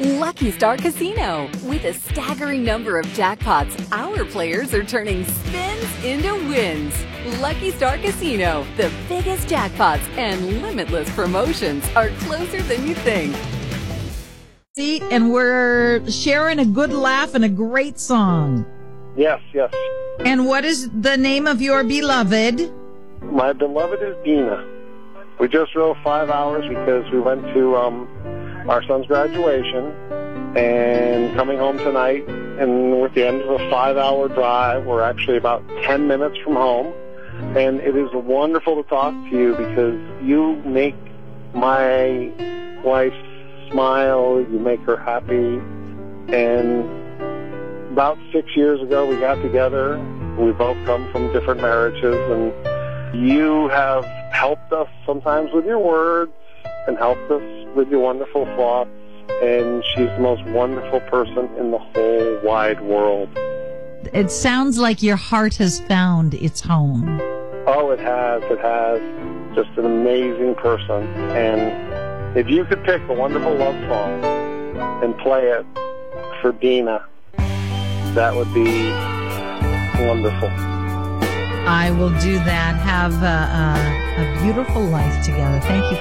Lucky Star Casino. With a staggering number of jackpots, our players are turning spins into wins. Lucky Star Casino, the biggest jackpots and limitless promotions are closer than you think. And we're sharing a good laugh and a great song. Yes. And what is the name of your beloved? My beloved is Dina. We just drove 5 hours because we went to our son's graduation and coming home tonight. And with the end of a 5-hour drive, we're actually about 10 minutes from home. And it is wonderful to talk to you because you make my wife smile. You make her happy. And about 6 years ago, we got together. We both come from different marriages, and you have helped us sometimes with your words and helped us with your wonderful thoughts. And she's the most wonderful person in the whole wide world. It sounds like your heart has found its home. Oh, it has. Just an amazing person. And if you could pick a wonderful love song and play it for Dina, that would be wonderful. I will do that. Have a beautiful life together. Thank you